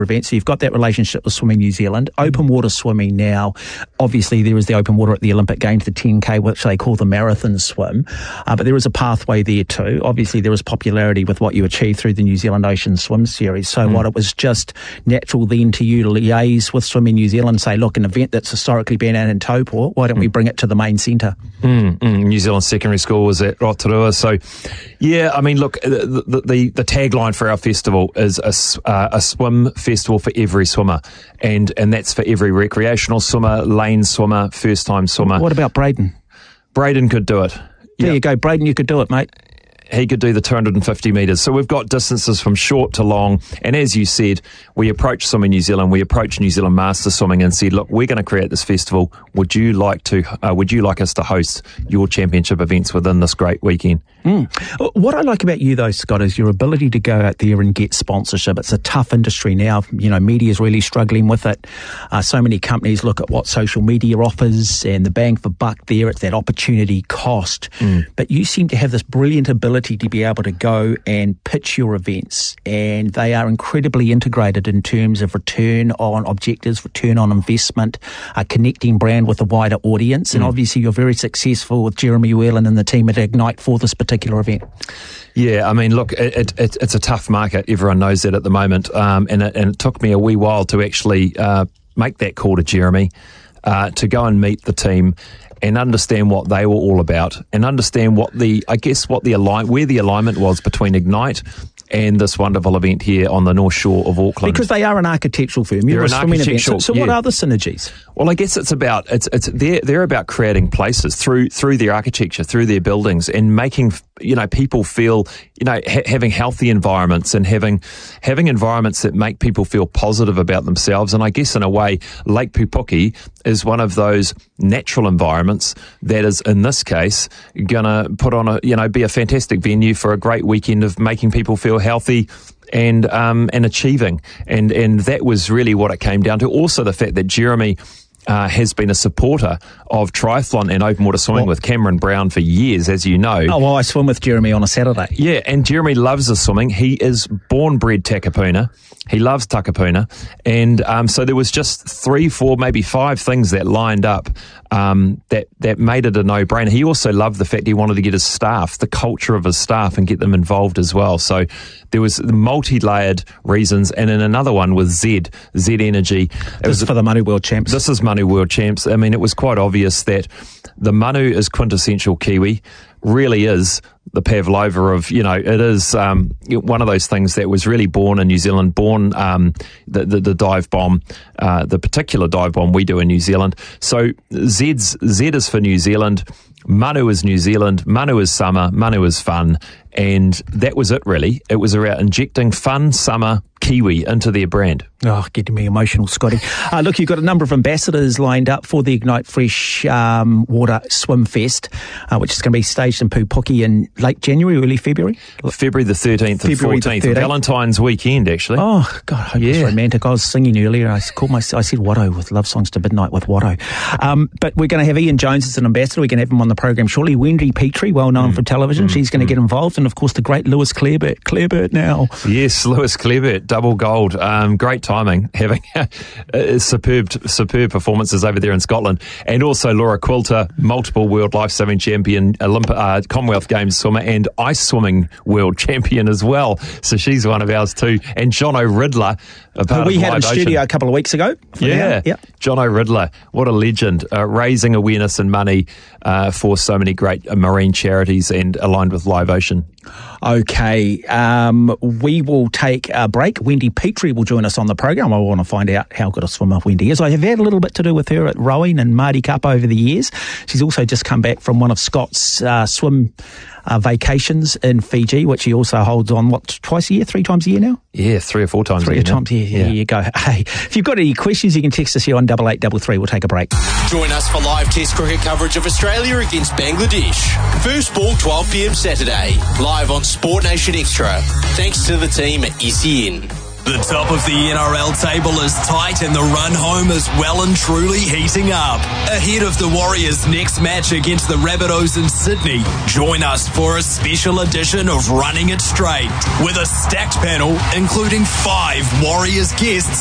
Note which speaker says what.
Speaker 1: event. So you've got that relationship with Swimming New Zealand. Open water swimming now, obviously there is the open water at the Olympic Games, the 10K, which they call the marathon swim, but there is a pathway there too. Obviously there is popularity with what you achieved through the New Zealand Ocean Swim Series. So what, it was just natural then to you to liaise with Swimming New Zealand and say, look, an event that's historically been out in Taupō, why don't we bring it to the main centre?
Speaker 2: New Zealand Secondary School was at Rotorua. So, yeah, I mean, look, the tagline for our festival is a swim festival for every swimmer, and that's for every recreational swimmer, lane swimmer, first-time swimmer.
Speaker 1: What about Braden?
Speaker 2: Braden could do it.
Speaker 1: There you go, Braden, you could do it, mate.
Speaker 2: He could do the 250 metres. So we've got distances from short to long. And as you said, we approached Swimming New Zealand, we approached New Zealand Master Swimming and said, look, we're going to create this festival. Would you like us to host your championship events within this great weekend?
Speaker 1: What I like about you, though, Scott, is your ability to go out there and get sponsorship. It's a tough industry now. You know, media is really struggling with it. So many companies look at what social media offers and the bang for buck there. It's that opportunity cost. But you seem to have this brilliant ability to be able to go and pitch your events, and they are incredibly integrated in terms of return on objectives, return on investment, connecting brand with a wider audience. And obviously you're very successful with Jeremy Whelan and the team at Ignite for this particular event.
Speaker 2: Yeah, I mean, look, it's a tough market. Everyone knows that at the moment. And it took me a wee while to actually make that call to Jeremy, to go and meet the team and understand what they were all about, and understand where the alignment was between Ignite and this wonderful event here on the North Shore of Auckland.
Speaker 1: Because they are an architectural firm. You're a swimming event. So what are the synergies?
Speaker 2: Well, I guess they're about creating places through their architecture, through their buildings, and making people feel having healthy environments and having environments that make people feel positive about themselves. And I guess in a way, Lake Pupuki is one of those natural environments that is, in this case, gonna put on be a fantastic venue for a great weekend of making people feel healthy and achieving. And that was really what it came down to. Also the fact that Jeremy has been a supporter of triathlon and open water swimming with Cameron Brown for years, as you know.
Speaker 1: Oh, well, I swim with Jeremy on a Saturday.
Speaker 2: Yeah, and Jeremy loves the swimming. He is born-bred Takapuna. He loves Takapuna. And so there was just 3, 4, maybe 5 things that lined up that made it a no-brainer. He also loved the fact he wanted to get his staff, the culture of his staff, and get them involved as well. So there was multi-layered reasons. And then another one was Z Energy.
Speaker 1: This is for the Manu World Champs.
Speaker 2: This is Manu World Champs. I mean, it was quite obvious that the Manu is quintessential Kiwi, really is the pavlova of, it is one of those things that was really born in New Zealand, the dive bomb, the particular dive bomb we do in New Zealand. So Z is for New Zealand, Manu is New Zealand, Manu is summer, Manu is fun, and that was it really. It was about injecting fun, summer, Kiwi into their brand.
Speaker 1: Oh, getting me emotional, Scotty. Look, you've got a number of ambassadors lined up for the Ignite Fresh Water Swim Fest, which is going to be staged in Pupuki in late January, early February?
Speaker 2: February the 13th and 14th. Valentine's weekend, actually.
Speaker 1: Oh, God, I hope it's romantic. I was singing earlier. I said Watto with Love Songs to Midnight with Watto. But we're going to have Ian Jones as an ambassador. We're going to have him on the program shortly. Wendy Petrie, well known from television. She's going to get involved. And, of course, the great Lewis Clareburt now.
Speaker 2: Yes, Lewis Clareburt, double gold. Great timing, having superb performances over there in Scotland. And also Laura Quilter, multiple world life-saving champion, Commonwealth Games swimmer, and ice swimming world champion as well. So she's one of ours too. And Jono Riddler, who
Speaker 1: we had in studio a couple of weeks ago.
Speaker 2: Yeah. Jono Riddler, what a legend, raising awareness and money for so many great marine charities and aligned with Live Ocean.
Speaker 1: Okay, we will take a break. Wendy Petrie will join us on the program. I want to find out how good a swimmer Wendy is. I have had a little bit to do with her at rowing and Māori Cup over the years. She's also just come back from one of Scott's swim vacations in Fiji, which he also holds on, 3 times a year now?
Speaker 2: Yeah, 3 or 4 times a year.
Speaker 1: 3 times a year, there you go. Hey, if you've got any questions, you can text us here on 8833. We'll take a break.
Speaker 3: Join us for live Test cricket coverage of Australia against Bangladesh. First ball 12 p.m. Saturday, live on Sport Nation Extra. Thanks to the team at SEN. The top of the NRL table is tight and the run home is well and truly heating up. Ahead of the Warriors' next match against the Rabbitohs in Sydney, join us for a special edition of Running It Straight with a stacked panel including 5 Warriors guests